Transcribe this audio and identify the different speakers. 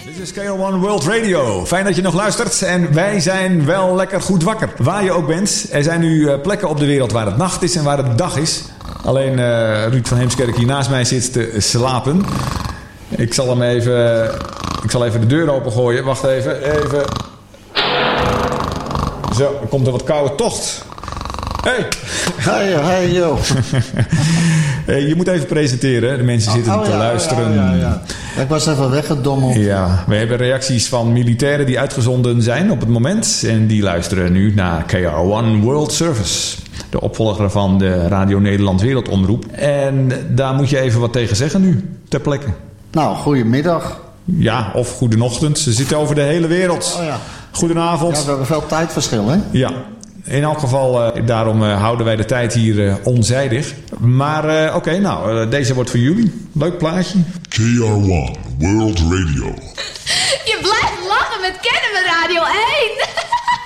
Speaker 1: Dit is KRO1 World Radio. Fijn dat je nog luistert. En wij zijn wel lekker goed wakker. Waar je ook bent. Er zijn nu plekken op de wereld waar het nacht is en waar het dag is. Alleen Ruud van Heemskerk hier naast mij zit te slapen. Ik zal even de deur opengooien. Wacht even. Zo, er komt er wat koude tocht.
Speaker 2: Hey, joh.
Speaker 1: Je moet even presenteren. De mensen zitten te luisteren.
Speaker 2: Ja. Ik was even weggedommeld.
Speaker 1: Ja, we hebben reacties van militairen die uitgezonden zijn op het moment. En die luisteren nu naar KRO1 World Service. De opvolger van de Radio Nederland Wereldomroep. En daar moet je even wat tegen zeggen nu, ter plekke.
Speaker 2: Nou, goedemiddag.
Speaker 1: Ja, of goedenochtend. Ze zitten over de hele wereld.
Speaker 2: Oh ja.
Speaker 1: Goedenavond.
Speaker 2: Ja, we hebben veel tijdverschil, hè?
Speaker 1: Ja. In elk geval, daarom houden wij de tijd hier onzijdig. Maar oké, deze wordt voor jullie. Leuk plaatje.
Speaker 3: KR1 World Radio.
Speaker 4: Je blijft lachen met Kennemer Radio